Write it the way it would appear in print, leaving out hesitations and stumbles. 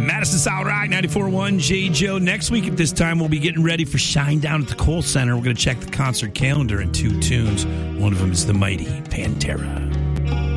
Madison Solid Rock 94.1 J. Joe. Next week at this time, we'll be getting ready for Shine Down at the Kohl Center. We're going to check the concert calendar and 2 tunes. One of them is the mighty Pantera.